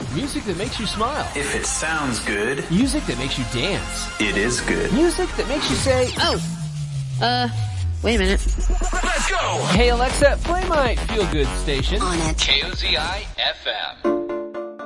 Music that makes you smile. If it sounds good. Music that makes you dance. It is good. Music that makes you say, oh, wait a minute. Let's go! Hey Alexa, play my feel-good station. On it. KOZI FM.